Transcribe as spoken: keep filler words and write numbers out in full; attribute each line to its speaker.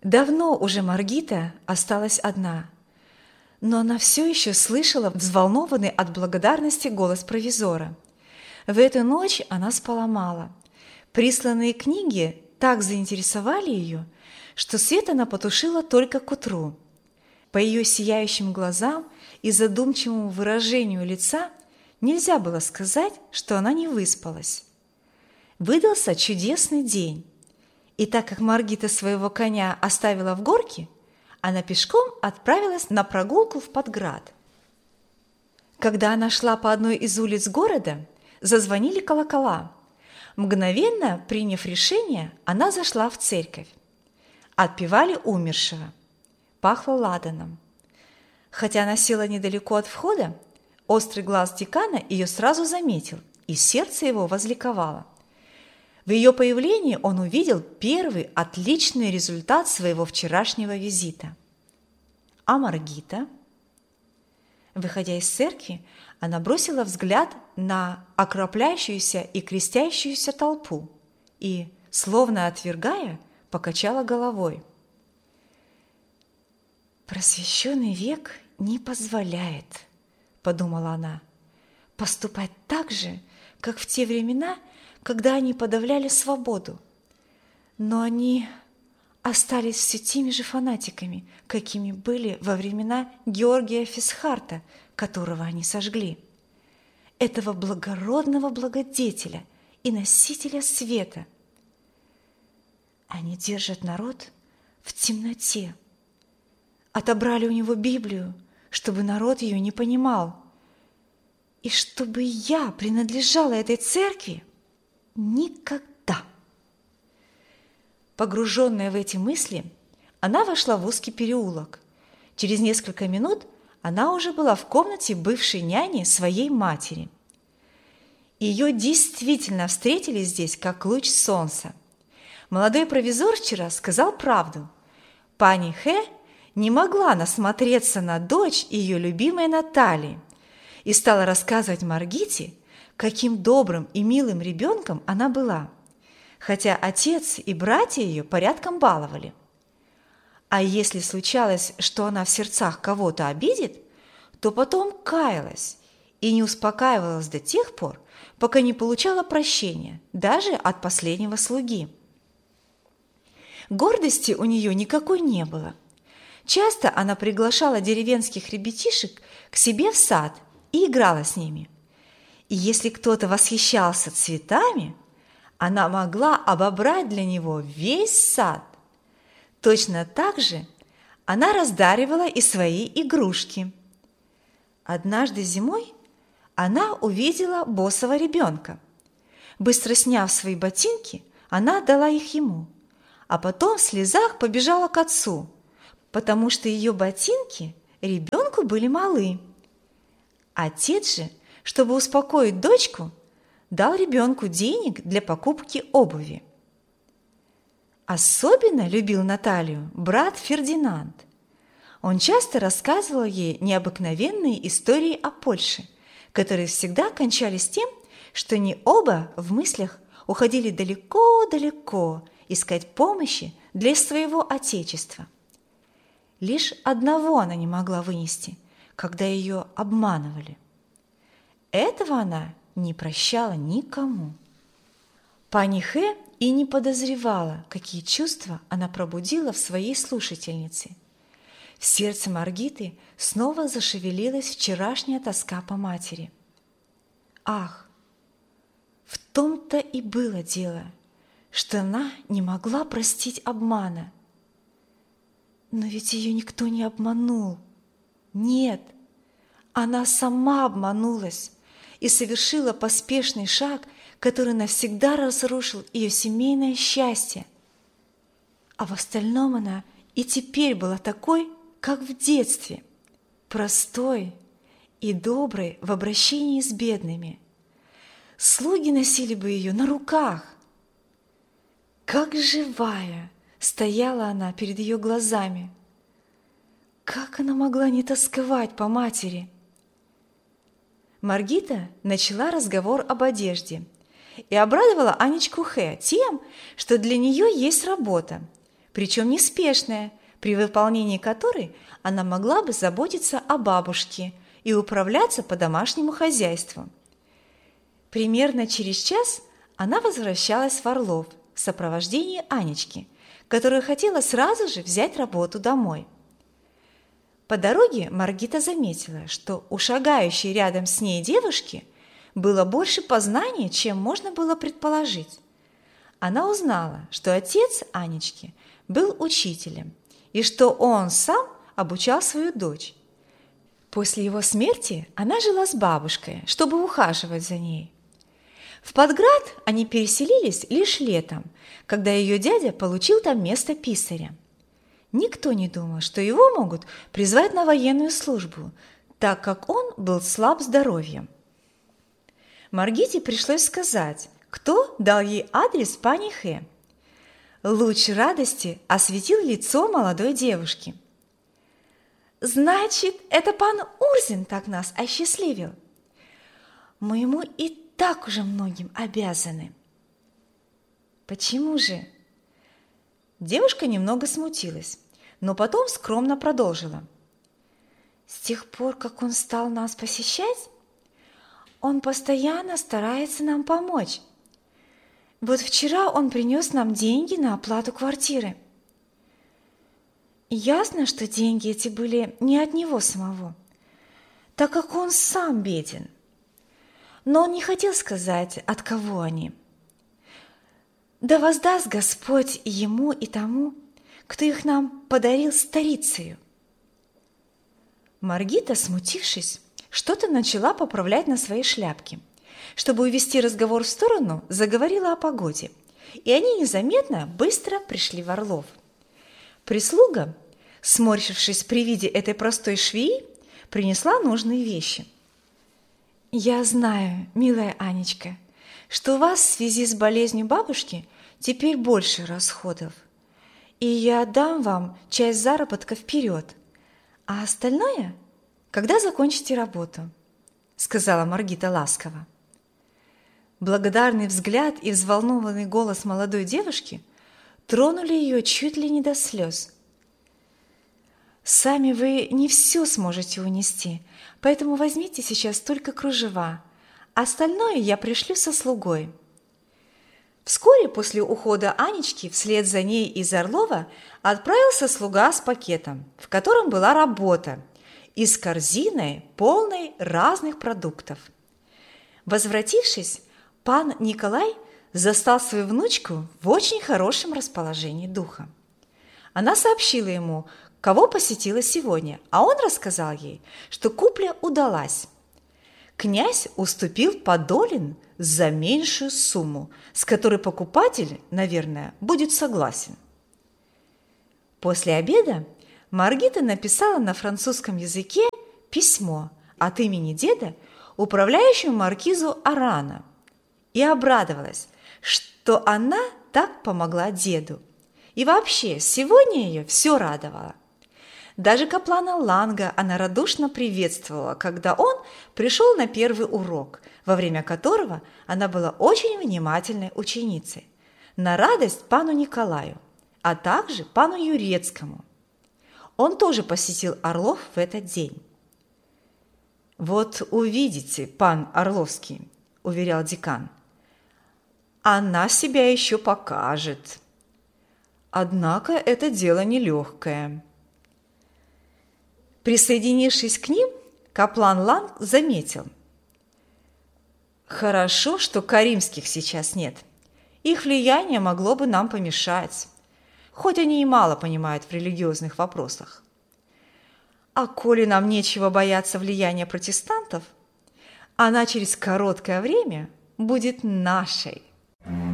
Speaker 1: Давно уже Маргита осталась одна, но она все еще слышала взволнованный от благодарности голос провизора. В эту ночь она спала мало. Присланные книги так заинтересовали ее, что свет она потушила только к утру. По ее сияющим глазам и задумчивому выражению лица нельзя было сказать, что она не выспалась. Выдался чудесный день, и так как Маргита своего коня оставила в горке, она пешком отправилась на прогулку в Подград. Когда она шла по одной из улиц города, зазвонили колокола. Мгновенно приняв решение, она зашла в церковь. Отпевали умершего. Пахло ладаном. Хотя она села недалеко от входа, острый глаз декана ее сразу заметил, и сердце его возликовало. В ее появлении он увидел первый отличный результат своего вчерашнего визита. А Маргита? Выходя из церкви, она бросила взгляд на окропляющуюся и крестящуюся толпу и, словно отвергая, покачала головой. «Просвещенный век не позволяет, — подумала она, — поступать так же, как в те времена, когда они подавляли свободу. Но они остались все теми же фанатиками, какими были во времена Георгия Фисхарта, которого они сожгли, этого благородного благодетеля и носителя света. Они держат народ в темноте, отобрали у него Библию, чтобы народ ее не понимал. И чтобы я принадлежала этой церкви? Никогда!» Погруженная в эти мысли, она вошла в узкий переулок. Через несколько минут она уже была в комнате бывшей няни своей матери. Ее действительно встретили здесь, как луч солнца. Молодой провизор вчера сказал правду. Пани Хэ не могла насмотреться на дочь ее любимой Натальи и стала рассказывать Маргите, каким добрым и милым ребенком она была, хотя отец и братья ее порядком баловали. А если случалось, что она в сердцах кого-то обидит, то потом каялась и не успокаивалась до тех пор, пока не получала прощения даже от последнего слуги. Гордости у нее никакой не было. Часто она приглашала деревенских ребятишек к себе в сад и играла с ними. И если кто-то восхищался цветами, она могла обобрать для него весь сад. Точно так же она раздаривала и свои игрушки. Однажды зимой она увидела босого ребенка. Быстро сняв свои ботинки, она отдала их ему, а потом в слезах побежала к отцу, потому что ее ботинки ребенку были малы. Отец же, чтобы успокоить дочку, дал ребенку денег для покупки обуви. Особенно любил Наталью брат Фердинанд. Он часто рассказывал ей необыкновенные истории о Польше, которые всегда кончались тем, что они оба в мыслях уходили далеко-далеко искать помощи для своего отечества. Лишь одного она не могла вынести, когда ее обманывали. Этого она не прощала никому. Пани Хэ и не подозревала, какие чувства она пробудила в своей слушательнице. В сердце Маргиты снова зашевелилась вчерашняя тоска по матери. Ах, в том-то и было дело, что она не могла простить обмана. Но ведь ее никто не обманул. Нет, она сама обманулась и совершила поспешный шаг, который навсегда разрушил ее семейное счастье. А в остальном она и теперь была такой, как в детстве, простой и доброй в обращении с бедными. Слуги носили бы ее на руках. Как живая стояла она перед ее глазами. Как она могла не тосковать по матери? Маргита начала разговор об одежде и обрадовала Анечку Хэ тем, что для нее есть работа причем неспешная, при выполнении которой она могла бы заботиться о бабушке и управляться по домашнему хозяйству. Примерно через час она возвращалась в Орлов в сопровождении Анечки, которая хотела сразу же взять работу домой. По дороге Маргита заметила, что у шагающей рядом с ней девушки было больше познаний, чем можно было предположить. Она узнала, что отец Анечки был учителем и что он сам обучал свою дочь. После его смерти она жила с бабушкой, чтобы ухаживать за ней. В Подград они переселились лишь летом, когда ее дядя получил там место писаря. Никто не думал, что его могут призвать на военную службу, так как он был слаб здоровьем. Маргите пришлось сказать, кто дал ей адрес пани Хэ. Луч радости осветил лицо молодой девушки. «Значит, это пан Урзин так нас осчастливил. Мы ему и так уже многим обязаны». «Почему же?» Девушка немного смутилась, но потом скромно продолжила. «С тех пор, как он стал нас посещать, он постоянно старается нам помочь. Вот вчера он принес нам деньги на оплату квартиры. Ясно, что деньги эти были не от него самого, так как он сам беден. Но он не хотел сказать, от кого они. Да воздаст Господь и ему, и тому, кто их нам подарил старицею». Маргита, смутившись, что-то начала поправлять на своей шляпке. Чтобы увести разговор в сторону, заговорила о погоде, и они незаметно быстро пришли в Орлов. Прислуга, сморщившись при виде этой простой швеи, принесла нужные вещи. «Я знаю, милая Анечка, что у вас в связи с болезнью бабушки теперь больше расходов, и я дам вам часть заработка вперед, а остальное, когда закончите работу», — сказала Маргита ласково. Благодарный взгляд и взволнованный голос молодой девушки тронули ее чуть ли не до слез. «Сами вы не все сможете унести, поэтому возьмите сейчас только кружева, остальное я пришлю со слугой». Вскоре после ухода Анечки вслед за ней из Орлова отправился слуга с пакетом, в котором была работа, и с корзиной, полной разных продуктов. Возвратившись, пан Николай застал свою внучку в очень хорошем расположении духа. Она сообщила ему, кого посетила сегодня, а он рассказал ей, что купля удалась. Князь уступил Подолин за меньшую сумму, с которой покупатель, наверное, будет согласен. После обеда Маргита написала на французском языке письмо от имени деда управляющему маркизу Арана и обрадовалась, что она так помогла деду. И вообще, сегодня ее все радовало. Даже каплана Ланга она радушно приветствовала, когда он пришел на первый урок, во время которого она была очень внимательной ученицей, на радость пану Николаю, а также пану Юрецкому. Он тоже посетил Орлов в этот день. «Вот увидите, пан Орловский», – уверял декан, – «она себя еще покажет. Однако это дело нелегкое». Присоединившись к ним, каплан Ланг заметил: «Хорошо, что каримских сейчас нет. Их влияние могло бы нам помешать, хоть они и мало понимают в религиозных вопросах. А коли нам нечего бояться влияния протестантов, она через короткое время будет нашей».